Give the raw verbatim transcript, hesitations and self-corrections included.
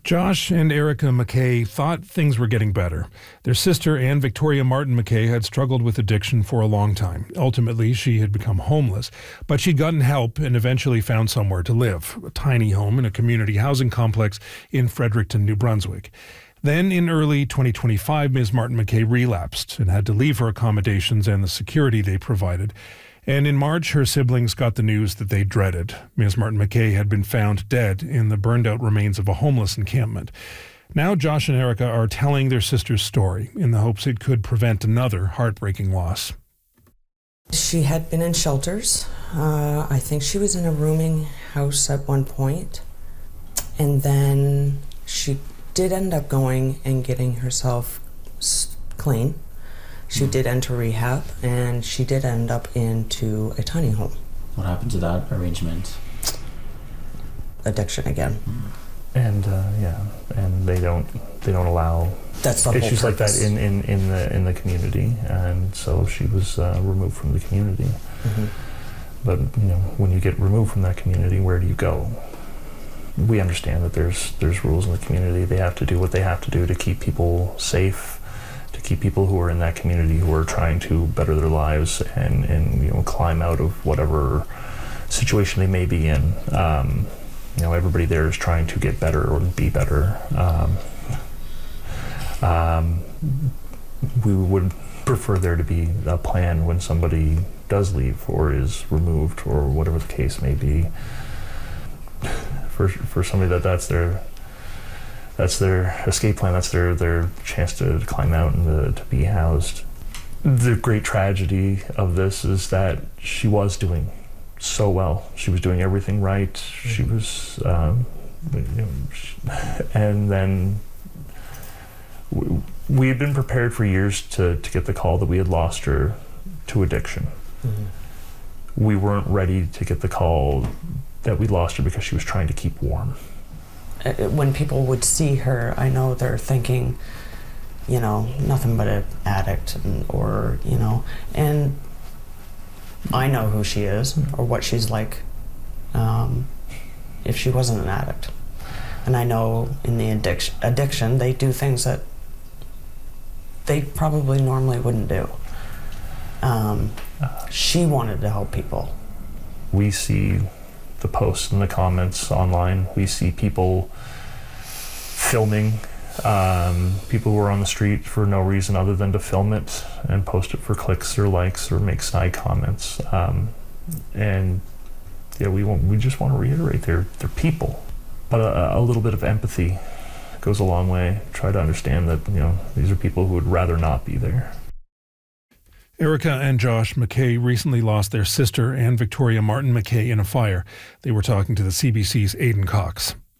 Josh and Erica McKay thought things were getting better. Their sister, Anne Victoria Martin McKay, had struggled with addiction for a long time. Ultimately, she had become homeless, but she'd gotten help and eventually found somewhere to live, a tiny home in a community housing complex in Fredericton, New Brunswick. Then, in early twenty twenty-five, Miz Martin McKay relapsed and had to leave her accommodations and the security they provided. And in March, her siblings got the news that they dreaded. Miz Martin McKay had been found dead in the burned-out remains of a homeless encampment. Now Josh and Erica are telling their sister's story in the hopes it could prevent another heartbreaking loss. She had been in shelters. Uh, I think she was in a rooming house at one point. And then she did end up going and getting herself clean. She did enter rehab, and she did end up into a tiny home. What happened to that arrangement? Addiction again. And uh, yeah, and they don't they don't allow That's the issues whole like that in, in, in the in the community, and so she was uh, removed from the community. Mm-hmm. But you know, when you get removed from that community, where do you go? We understand that there's there's rules in the community. They have to do what they have to do to keep people safe, to keep people who are in that community who are trying to better their lives and, and you know, climb out of whatever situation they may be in. Um, you know, everybody there is trying to get better or be better. Um, um, we would prefer there to be a plan when somebody does leave or is removed or whatever the case may be. For for somebody that that's their That's their escape plan. That's their, their chance to climb out and to, to be housed. The great tragedy of this is that she was doing so well. She was doing everything right. She was, um, you know, she, and then we, we had been prepared for years to, to get the call that we had lost her to addiction. Mm-hmm. We weren't ready to get the call that we lost her because she was trying to keep warm. When people would see her, I know they're thinking, you know, nothing but an addict, and, or, you know, and I know who she is or what she's like um, if she wasn't an addict. And I know in the addiction, addiction, they do things that they probably normally wouldn't do. Um, she wanted to help people. We see the posts and the comments online. We see people filming, um, people who are on the street for no reason other than to film it and post it for clicks or likes or make snide comments. Um, and yeah, we want, we just want to reiterate they're they're people, but a, a little bit of empathy goes a long way. Try to understand that, you know, these are people who would rather not be there. Erica and Josh McKay recently lost their sister, Anne Victoria Martin McKay, in a fire. They were talking to the C B C's Aidan Cox.